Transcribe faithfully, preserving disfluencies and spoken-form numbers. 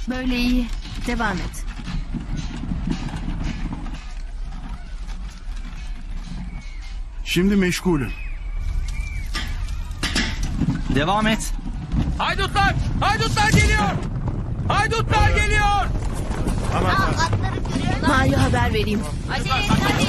Böyle iyi. Devam et. Şimdi meşgulüm. Devam et. Haydutlar! Haydutlar geliyor! Haydutlar geliyor! Aa, atları görüyorlar. Mario haber vereyim. Hadi hadi.